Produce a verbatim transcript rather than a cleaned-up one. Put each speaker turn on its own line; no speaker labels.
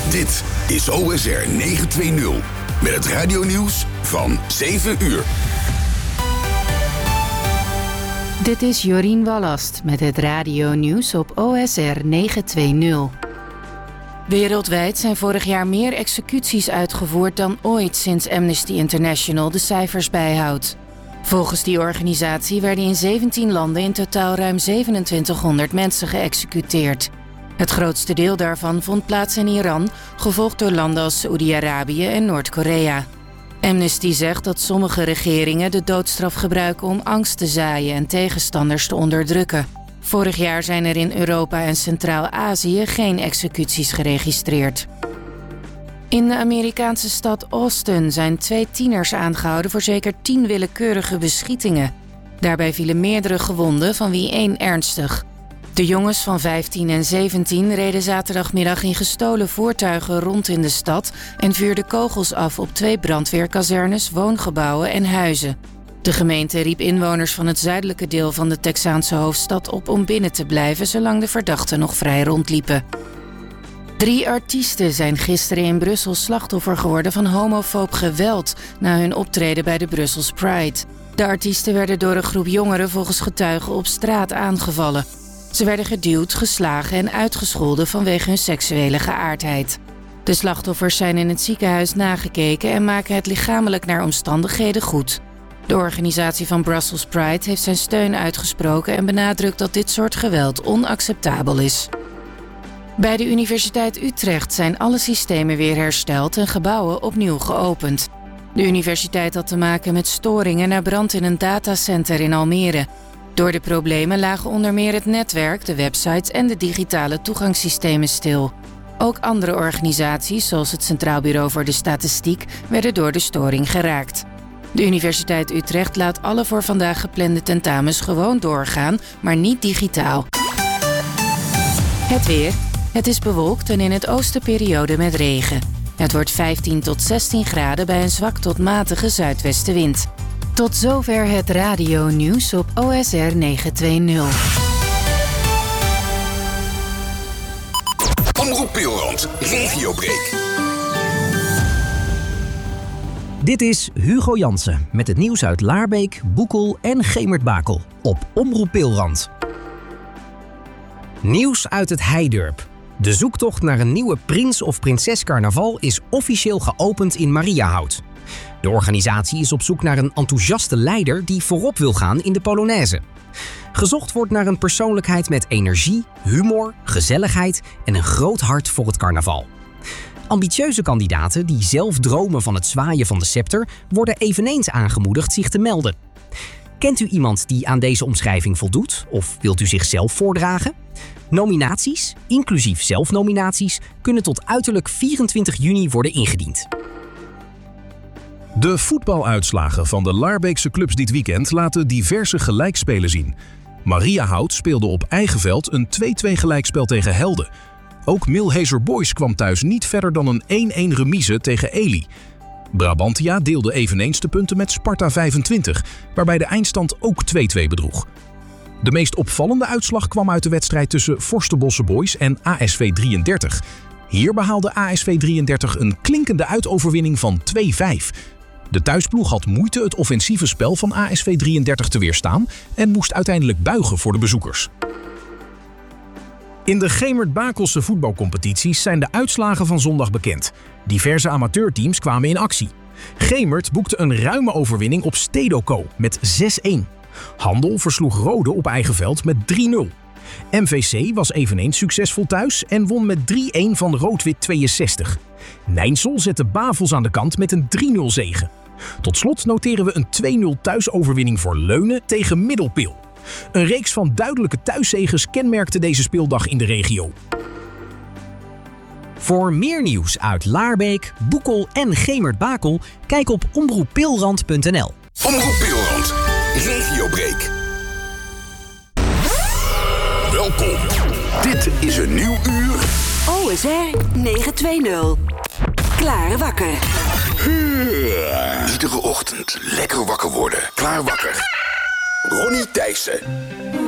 Dit is O S R negenhonderdtwintig met het radionieuws van zeven uur.
Dit is Jorien Wallast met het radionieuws op O S R negenhonderdtwintig. Wereldwijd zijn vorig jaar meer executies uitgevoerd dan ooit sinds Amnesty International de cijfers bijhoudt. Volgens die organisatie werden in zeventien landen in totaal ruim zevenentwintighonderd mensen geëxecuteerd. Het grootste deel daarvan vond plaats in Iran, gevolgd door landen als Saoedi-Arabië en Noord-Korea. Amnesty zegt dat sommige regeringen de doodstraf gebruiken om angst te zaaien en tegenstanders te onderdrukken. Vorig jaar zijn er in Europa en Centraal-Azië geen executies geregistreerd. In de Amerikaanse stad Austin zijn twee tieners aangehouden voor zeker tien willekeurige beschietingen. Daarbij vielen meerdere gewonden, van wie één ernstig. De jongens van vijftien en zeventien reden zaterdagmiddag in gestolen voertuigen rond in de stad en vuurden kogels af op twee brandweerkazernes, woongebouwen en huizen. De gemeente riep inwoners van het zuidelijke deel van de Texaanse hoofdstad op om binnen te blijven zolang de verdachten nog vrij rondliepen. Drie artiesten zijn gisteren in Brussel slachtoffer geworden van homofoob geweld na hun optreden bij de Brussels Pride. De artiesten werden door een groep jongeren volgens getuigen op straat aangevallen. Ze werden geduwd, geslagen en uitgescholden vanwege hun seksuele geaardheid. De slachtoffers zijn in het ziekenhuis nagekeken en maken het lichamelijk naar omstandigheden goed. De organisatie van Brussels Pride heeft zijn steun uitgesproken en benadrukt dat dit soort geweld onacceptabel is. Bij de Universiteit Utrecht zijn alle systemen weer hersteld en gebouwen opnieuw geopend. De universiteit had te maken met storingen na brand in een datacenter in Almere. Door de problemen lagen onder meer het netwerk, de websites en de digitale toegangssystemen stil. Ook andere organisaties, zoals het Centraal Bureau voor de Statistiek, werden door de storing geraakt. De Universiteit Utrecht laat alle voor vandaag geplande tentamens gewoon doorgaan, maar niet digitaal. Het weer. Het is bewolkt en in het oosten periode met regen. Het wordt vijftien tot zestien graden bij een zwak tot matige zuidwestenwind. Tot zover het radionieuws op O S R negenhonderdtwintig.
Omroep Pilrand, Regiobreak.
Dit is Hugo Jansen met het nieuws uit Laarbeek, Boekel en Gemert-Bakel op Omroep Pilrand. Nieuws uit het Heidurp. De zoektocht naar een nieuwe prins of prinses carnaval is officieel geopend in Mariahout. De organisatie is op zoek naar een enthousiaste leider die voorop wil gaan in de Polonaise. Gezocht wordt naar een persoonlijkheid met energie, humor, gezelligheid en een groot hart voor het carnaval. Ambitieuze kandidaten die zelf dromen van het zwaaien van de scepter worden eveneens aangemoedigd zich te melden. Kent u iemand die aan deze omschrijving voldoet of wilt u zichzelf voordragen? Nominaties, inclusief zelfnominaties, kunnen tot uiterlijk vierentwintig juni worden ingediend.
De voetbaluitslagen van de Laarbeekse clubs dit weekend laten diverse gelijkspelen zien. Mariahout speelde op eigen veld een twee-twee gelijkspel tegen Helden. Ook Milheser Boys kwam thuis niet verder dan een één-één remise tegen Elie. Brabantia deelde eveneens de punten met Sparta vijfentwintig, waarbij de eindstand ook twee-twee bedroeg. De meest opvallende uitslag kwam uit de wedstrijd tussen Forsterbosse Boys en A S V drieëndertig. Hier behaalde A S V drieëndertig een klinkende uitoverwinning van twee vijf. De thuisploeg had moeite het offensieve spel van A S V drieëndertig te weerstaan en moest uiteindelijk buigen voor de bezoekers. In de Gemert-Bakelse voetbalcompetities zijn de uitslagen van zondag bekend. Diverse amateurteams kwamen in actie. Gemert boekte een ruime overwinning op Stedoco met zes-één. Handel versloeg Rode op eigen veld met drie nul. M V C was eveneens succesvol thuis en won met drie-één van Rood-Wit tweeënzestig. Nijnsel zette Bavels aan de kant met een drie nul zege. Tot slot noteren we een twee nul thuisoverwinning voor Leunen tegen Middelpil. Een reeks van duidelijke thuiszeges kenmerkte deze speeldag in de regio.
Voor meer nieuws uit Laarbeek, Boekel en Gemert-Bakel, kijk op omroep pilrand punt n l.
Omroep Pilrand, Regiobreak. Welkom. Dit is een nieuw uur.
O S R negenhonderdtwintig. Klaar wakker.
Iedere ochtend lekker wakker worden. Klaar wakker. Ronnie Thijssen.